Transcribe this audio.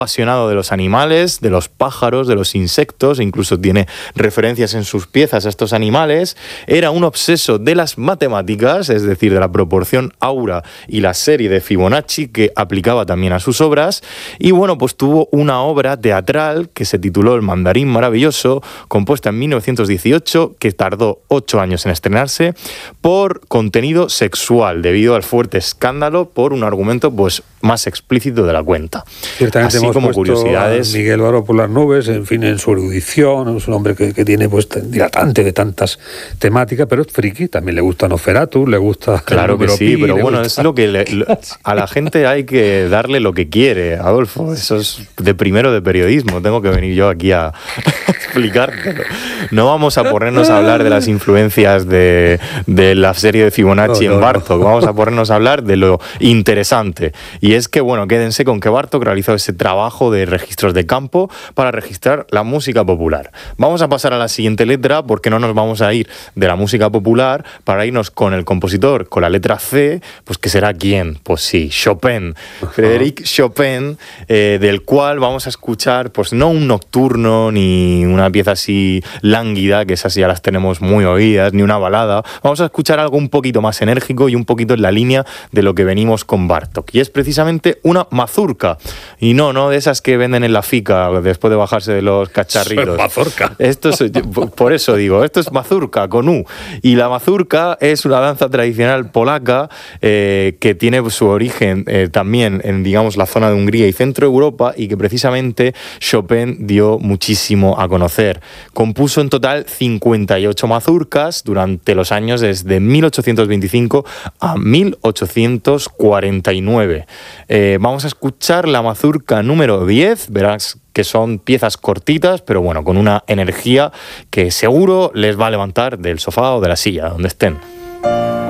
apasionado de los animales, de los pájaros, de los insectos, e incluso tiene referencias en sus piezas a estos animales. Era un obseso de las matemáticas, es decir, de la proporción Aura y la serie de Fibonacci, que aplicaba también a sus obras. Y bueno, pues tuvo una obra teatral que se tituló El Mandarín Maravilloso, compuesta en 1918, que tardó 8 años en estrenarse, por contenido sexual, debido al fuerte escándalo por un argumento pues más explícito de la cuenta. Ciertamente así como curiosidades. Miguel Baro por las nubes, en fin, en su erudición, es un hombre que tiene pues dilatante de tantas temáticas, pero es friki, también le gusta Nosferatu, le gusta... Claro que sí, pero bueno, es lo que a la gente hay que darle lo que quiere, Adolfo, eso es de primero de periodismo, tengo que venir yo aquí a explicártelo. No vamos a ponernos a hablar de las influencias de la serie de Fibonacci en Bartók, vamos a ponernos a hablar de lo interesante, y es que, bueno, quédense con que Bartók realizó ese trabajo de registros de campo para registrar la música popular. Vamos a pasar a la siguiente letra porque no nos vamos a ir de la música popular para irnos con el compositor, con la letra C, pues que será ¿quién? Pues sí, Chopin, Frédéric Chopin, del cual vamos a escuchar pues no un nocturno ni una pieza así lánguida, que esas ya las tenemos muy oídas, ni una balada. Vamos a escuchar algo un poquito más enérgico y un poquito en la línea de lo que venimos con Bartók, y es precisamente una mazurka. Y no de esas que venden en la fica después de bajarse de los cacharritos. Eso es mazurka. Esto es, por eso digo, esto es mazurka con U. Y la mazurka es una danza tradicional polaca que tiene su origen también en, digamos, la zona de Hungría y Centro Europa, y que precisamente Chopin dio muchísimo a conocer. Compuso en total 58 mazurkas durante los años desde 1825 a 1849. Vamos a escuchar la mazurka número 10, verás que son piezas cortitas, pero bueno, con una energía que seguro les va a levantar del sofá o de la silla, donde estén.